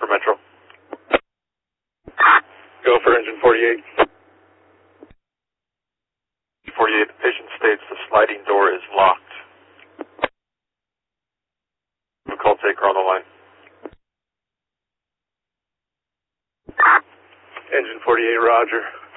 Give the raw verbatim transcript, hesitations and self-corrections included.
Metro. Go for engine forty-eight. forty-eight, the patient states the sliding door is locked. We call taker on the line. Engine forty-eight, roger.